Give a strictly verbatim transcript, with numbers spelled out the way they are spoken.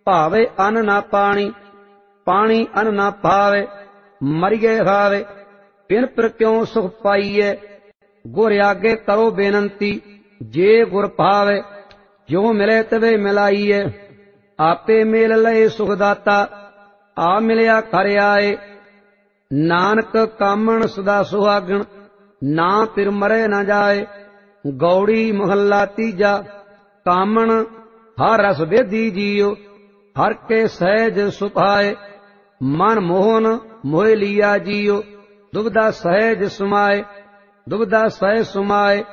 ਭਾਵੇ ਅਨ ਨਾ ਪਾਣੀ, ਪਾਣੀ ਅਨ ਨਾ ਭਾਵੇ। ਮਰੀਏ ਖਾਵੇ ਬਿਨ ਪਰ ਕਿਉ ਸੁਖ ਪਾਈਐ। ਗੁਰ ਆਗੇ ਕਰੋ ਬੇਨੰਤੀ, ਜੇ ਗੁਰ ਭਾਵੇ। ਜੋ ਮਿਲੇ ਤਵੇ ਮਿਲਾਈਐ, ਆਪੇ ਮੇਲ ਲਏ ਸੁਖ ਦਾਤਾ। ਆ ਮਿਲਿਆ ਘਰ ਆਏ, ਨਾਨਕ ਕਾਮਣ ਸਦਾ ਸੁਹਾਗਣ। ਨਾ ਫਿਰ ਮਰੇ ਨਾ ਜਾਏ। ਗੌੜੀ ਮਹੱਲਾ ਤੀਜਾ। ਕਾਮਣ ਹਰ ਰਸ ਵੇਦੀ ਜੀਉ, ਹਰ ਕੇ ਸਹਿਜ ਸੁਭਾਏ। ਮਨ ਮੋਹਨ ਮੋਹਿ ਲੀਆ ਜੀਉ, ਦੁਬਦਾ ਸਹਿਜ ਸੁਮਾਏ। ਦੁਬਦਾ ਸਹਿਜ ਸੁਮਾਏ